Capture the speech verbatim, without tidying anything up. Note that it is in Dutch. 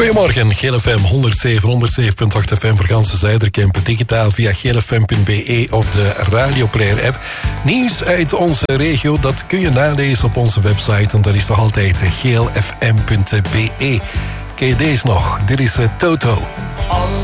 Goedemorgen, Geel F M honderdzeven, honderdzeven komma acht F M voor ganse Zuiderkempen. Digitaal via geel f m punt b e of de Radioplayer app. Nieuws uit onze regio, dat kun je nalezen op onze website. En dat is nog altijd geel f m punt b e. Ken je deze nog? Dit is uh, Toto.